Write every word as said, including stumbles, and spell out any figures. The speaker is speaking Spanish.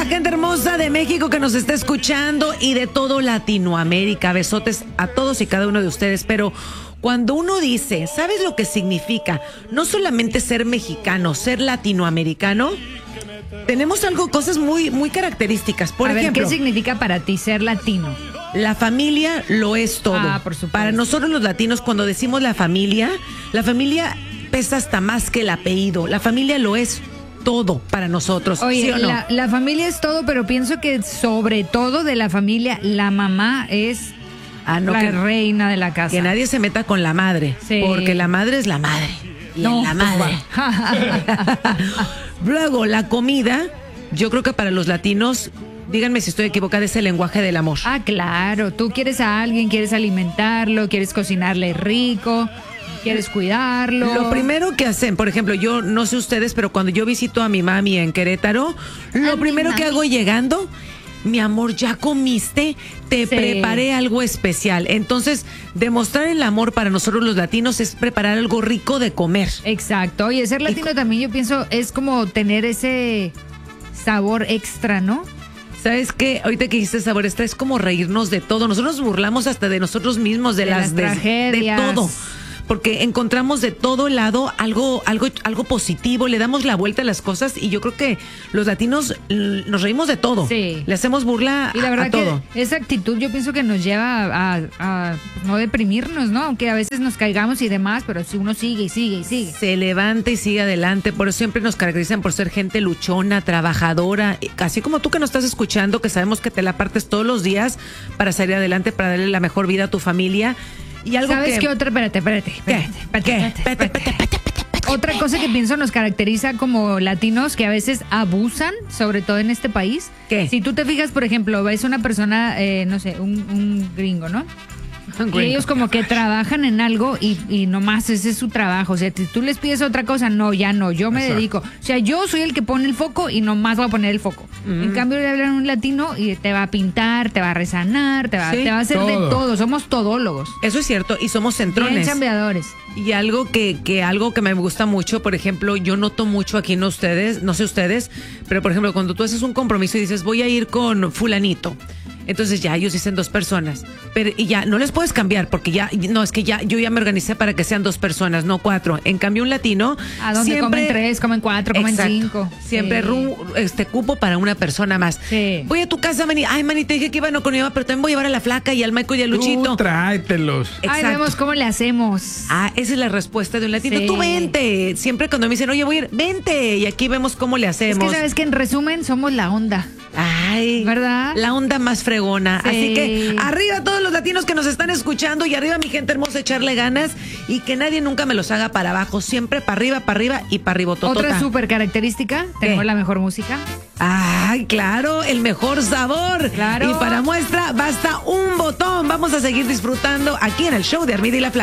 gente hermosa de México que nos está escuchando y de todo Latinoamérica. Besotes a todos y cada uno de ustedes. Pero cuando uno dice, ¿sabes lo que significa? No solamente ser mexicano, ser latinoamericano. Tenemos algo, cosas muy, muy características. Por a ejemplo, ver, ¿qué significa para ti ser latino? La familia lo es todo. Ah, por supuesto. Para nosotros los latinos, cuando decimos la familia, la familia pesa hasta más que el apellido. La familia lo es todo para nosotros. Oye, ¿sí o no? la, la familia es todo, pero pienso que sobre todo de la familia, la mamá es Ah, no, la que, reina de la casa. que nadie se meta con la madre. Sí. Porque la madre es la madre. Y No, es la madre. Luego, la comida, yo creo que para los latinos, díganme si estoy equivocada, es el lenguaje del amor. Ah, claro. Tú quieres a alguien, quieres alimentarlo, quieres cocinarle rico, quieres cuidarlo. Lo primero que hacen, por ejemplo, yo no sé ustedes, pero cuando yo visito a mi mami en Querétaro, lo A mi primero que mami. hago llegando, mi amor, ¿ya comiste? Te Sí. preparé algo especial. Entonces, demostrar el amor para nosotros los latinos es preparar algo rico de comer. Exacto. Oye, ser latino también yo pienso es como tener ese sabor extra, ¿no? ¿Sabes qué? Ahorita que dijiste sabor extra, es como reírnos de todo. Nosotros nos burlamos hasta de nosotros mismos, de, De las, las de- tragedias. de todo. Porque encontramos de todo lado algo, algo, algo positivo, le damos la vuelta a las cosas y yo creo que los latinos l- nos reímos de todo. Sí. Le hacemos burla Y la a, verdad a todo. que esa actitud yo pienso que nos lleva a, a- a no deprimirnos, ¿no? Aunque a veces nos caigamos y demás, pero si uno sigue y sigue y sigue. Se levanta y sigue adelante, por eso siempre nos caracterizan por ser gente luchona, trabajadora, así como tú que nos estás escuchando, que sabemos que te la partes todos los días para salir adelante, para darle la mejor vida a tu familia. Y algo ¿Sabes que... qué otra? Espérate, espérate, ¿Qué? espérate, espérate, ¿Qué? espérate, Espérate, espérate. espérate, espérate, espérate. Otra cosa que pienso nos caracteriza como latinos que a veces abusan, sobre todo en este país. ¿Qué? Si tú te fijas, por ejemplo, ves una persona, eh, no sé, un, un gringo, ¿no? Y ellos como que trabajan en algo y, y nomás ese es su trabajo. O sea, si tú les pides otra cosa, no, ya no, yo me Exacto. dedico. O sea, yo soy el que pone el foco y nomás voy a poner el foco. En cambio, le hablan a un latino y te va a pintar, te va a resanar, te va, Sí, te va a hacer de todo. todo. Somos todólogos. Eso es cierto, y somos Bien centrones. chambeadores. Y algo que, que algo que me gusta mucho, por ejemplo, yo noto mucho aquí en ustedes, no sé ustedes, pero por ejemplo, cuando tú haces un compromiso y dices, voy a ir con fulanito, entonces ya ellos dicen dos personas, pero y ya no les puedes cambiar porque ya, no, es que ya yo ya me organicé para que sean dos personas, no cuatro. En cambio, un latino A donde siempre, comen tres, comen cuatro, comen Exacto. cinco. Siempre Sí. ru- este cupo para una persona más. Sí. Voy a tu casa, Mani. Ay, Mani, te dije que iba no con mi mamá, pero también voy a llevar a la flaca y al Michael y al Luchito. Tú tráetelos. Ay, Exacto. vemos cómo le hacemos. Ah, esa es la respuesta de un latino. Sí. Tú vente. Siempre cuando me dicen, oye, voy a ir, vente. Y aquí vemos cómo le Es hacemos. que sabes que en resumen somos la onda. Ay, ¿Verdad? La onda más fregona. Sí. Así que arriba todos los latinos que nos están escuchando y arriba mi gente hermosa, echarle ganas y que nadie nunca me los haga para abajo. Siempre para arriba, para arriba y para arriba. Otra súper característica, tenemos la mejor música. Ay, claro, el mejor sabor. Claro. Y para muestra basta un botón. Vamos a seguir disfrutando aquí en el show de Armida y la Flaca.